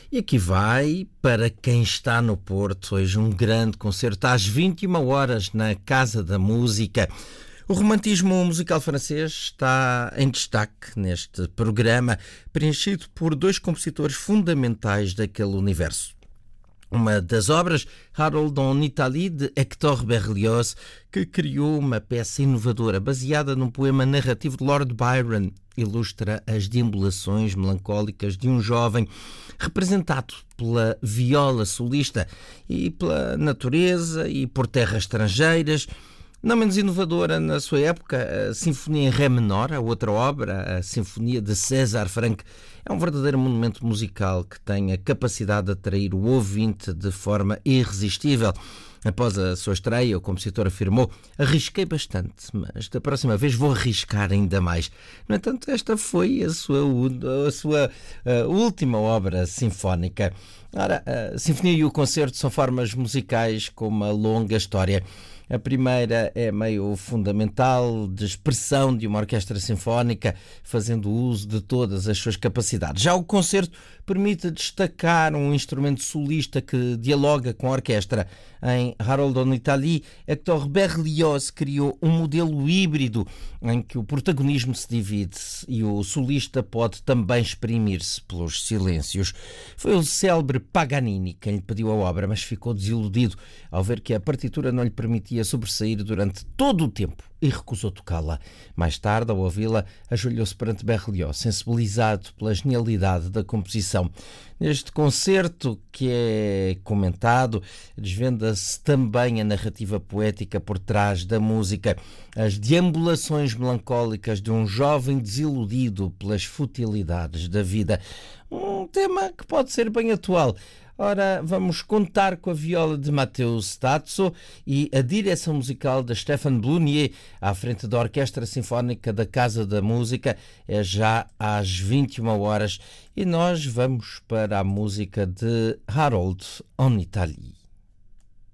E aqui vai, para quem está no Porto, hoje um grande concerto às 21 horas na Casa da Música. O romantismo musical francês está em destaque neste programa, preenchido por dois compositores fundamentais daquele universo. Uma das obras, Harold en Italie, de Hector Berlioz, que criou uma peça inovadora baseada num poema narrativo de Lord Byron, ilustra as deambulações melancólicas de um jovem representado pela viola solista e pela natureza e por terras estrangeiras. Não menos inovadora na sua época, a Sinfonia em Ré menor, a outra obra, a Sinfonia de César Franck, é um verdadeiro monumento musical que tem a capacidade de atrair o ouvinte de forma irresistível. Após a sua estreia, o compositor afirmou: arrisquei bastante, mas da próxima vez vou arriscar ainda mais. No entanto, esta foi a sua última obra sinfónica. Ora, a Sinfonia e o concerto são formas musicais com uma longa história. A primeira é meio fundamental de expressão de uma orquestra sinfónica, fazendo uso de todas as suas capacidades. Já o concerto permite destacar um instrumento solista que dialoga com a orquestra. Em Harold en Italie, Hector Berlioz criou um modelo híbrido em que o protagonismo se divide e o solista pode também exprimir-se pelos silêncios. Foi o célebre Paganini quem lhe pediu a obra, mas ficou desiludido ao ver que a partitura não lhe permitia sobressair durante todo o tempo e recusou tocá-la. Mais tarde, ao ouvi-la, ajoelhou-se perante Berlioz, sensibilizado pela genialidade da composição. Neste concerto, que é comentado, desvenda-se também a narrativa poética por trás da música, as deambulações melancólicas de um jovem desiludido pelas futilidades da vida. Um tema que pode ser bem atual. Ora, vamos contar com a viola de Matteo Stazzo e a direção musical de Stéphane Blunier à frente da Orquestra Sinfónica da Casa da Música. É já às 21 horas e nós vamos para a música de Harold en Italie.